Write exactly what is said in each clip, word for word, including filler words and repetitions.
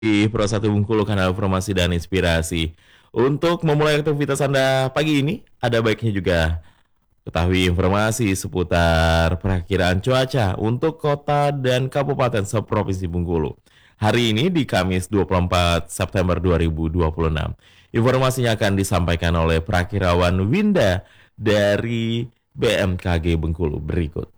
Di Pro satu Bengkulu, kanal informasi dan inspirasi. Untuk memulai aktivitas Anda pagi ini, ada baiknya juga ketahui informasi seputar perakiraan cuaca untuk kota dan kabupaten seprovinsi Bengkulu. Hari ini di Kamis dua puluh empat September dua ribu dua puluh enam. Informasinya akan disampaikan oleh Prakirawan Winda dari B M K G Bengkulu berikut.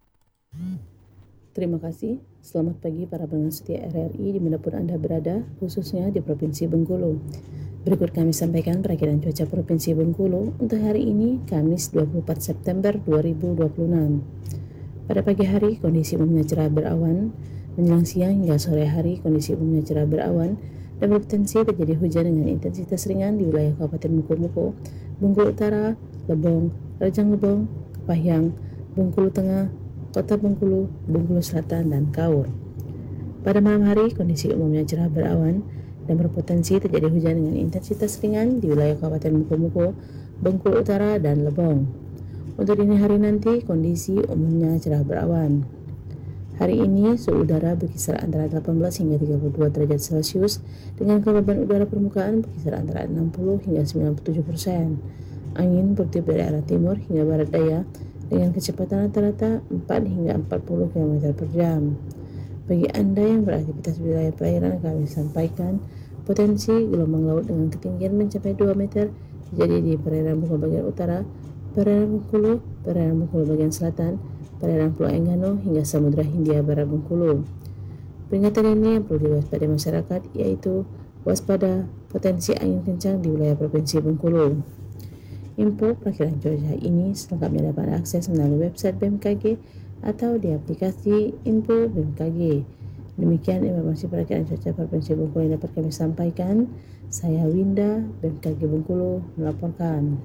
Terima kasih. Selamat pagi para pendengar setia R R I dimanapun Anda berada, khususnya di Provinsi Bengkulu. Berikut kami sampaikan perakiraan cuaca Provinsi Bengkulu untuk hari ini, Kamis dua puluh empat September dua ribu dua puluh enam. Pada pagi hari, kondisi umumnya cerah berawan. Menjelang siang hingga sore hari, kondisi umumnya cerah berawan dan berpotensi terjadi hujan dengan intensitas ringan di wilayah Kabupaten Muko-Muko, Bengkulu Utara, Lebong, Rejang Lebong, Kepahyang, Bengkulu Tengah, Kota Bengkulu, Bengkulu Selatan, dan Kaur. Pada malam hari, kondisi umumnya cerah berawan dan berpotensi terjadi hujan dengan intensitas ringan di wilayah Kabupaten Muko-Muko, Bengkulu Utara, dan Lebong. Untuk dini hari nanti, kondisi umumnya cerah berawan. Hari ini, suhu udara berkisar antara delapan belas hingga tiga puluh dua derajat Celcius dengan kelembaban udara permukaan berkisar antara enam puluh hingga sembilan puluh tujuh persen. Angin bertiup dari arah timur hingga barat daya dengan kecepatan rata-rata empat hingga empat puluh kilometer per jam. Bagi Anda yang beraktivitas di wilayah perairan, kami sampaikan potensi gelombang laut dengan ketinggian mencapai dua meter terjadi di perairan Bengkulu bagian utara, perairan Bengkulu, perairan Bengkulu bagian selatan, perairan Pulau Enggano hingga Samudra Hindia Barat Bengkulu. Peringatan ini yang perlu diwaspadai masyarakat yaitu waspada potensi angin kencang di wilayah Provinsi Bengkulu. Info perakiraan cuaca ini selengkapnya dapat akses melalui website B M K G atau di aplikasi Info B M K G. Demikian informasi perakiraan cuaca Provinsi Bengkulu yang dapat kami sampaikan. Saya Winda, B M K G Bengkulu, melaporkan.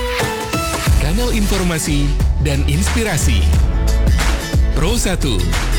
Kanal informasi dan inspirasi Pro satu